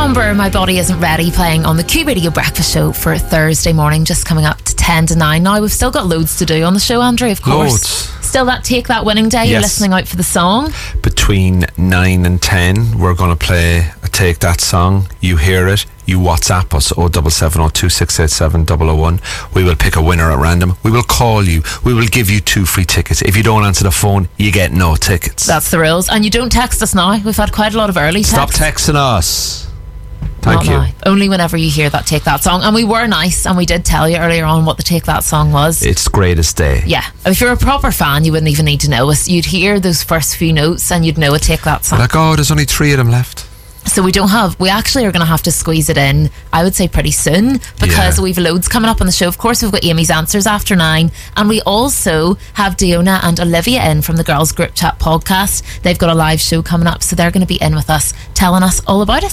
Somber, My Body Isn't Ready, playing on the Q Radio Breakfast Show for Thursday morning, just coming up to 10 to 9. Now, we've still got loads to do on the show, Andrew, of course. Loads. Still that Take That winning day, you're listening out for the song. Between 9 and 10, we're going to play a Take That song. You hear it, you WhatsApp us 07702687001. We will pick a winner at random. We will call you. We will give you 2 free tickets. If you don't answer the phone, you get no tickets. That's the rules. And you don't text us now. We've had quite a lot of early texts. Stop texting us. Thank you. Now. Only whenever you hear that Take That song. And we were nice, and we did tell you earlier on what the Take That song was. It's Greatest Day. Yeah. If you're a proper fan, you wouldn't even need to know us. You'd hear those first few notes and you'd know a Take That song. Like, oh, there's only 3 of them left. So we actually are going to have to squeeze it in, I would say pretty soon, because we've loads coming up on the show. Of course, we've got Amy's Answers after 9, and we also have Diona and Olivia in from the Girls Group Chat podcast. They've got a live show coming up, so they're going to be in with us, telling us all about it.